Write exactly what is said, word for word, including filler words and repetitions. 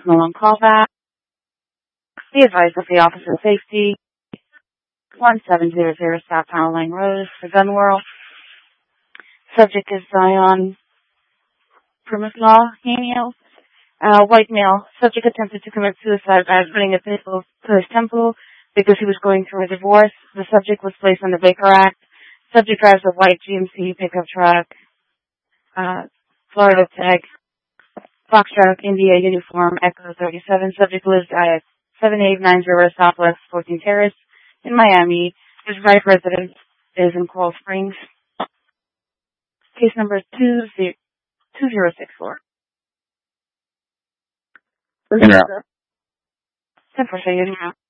personal on callback. Be advised of the Office of Safety, one seven zero zero South Powell Lane Road for Gun World. Subject is Zion Primislaw Haniel, uh, white male. Subject attempted to commit suicide by putting a pistol to his temple because he was going through a divorce. The subject was placed on the Baker Act. Subject drives a white G M C pickup truck, uh, Florida tag, Foxtrot, India uniform, Echo thirty-seven. Subject lives at seven eight nine zero Southwest fourteenth Terrace in Miami. His right residence is in Coral Springs. Case number two zero six four. In or out? ten for